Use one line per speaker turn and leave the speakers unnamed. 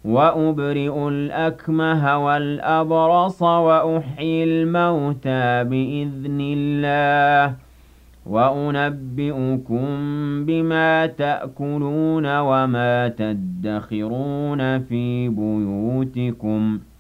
وَأُبْرِئُ الْأَكْمَهَ وَالْأَبْرَصَ وَأُحْيِي الْمَوْتَىٰ بِإِذْنِ اللَّهِ وَأُنَبِّئُكُم بِمَا تَأْكُلُونَ وَمَا تَدَّخِرُونَ فِي بُيُوتِكُمْ ۚ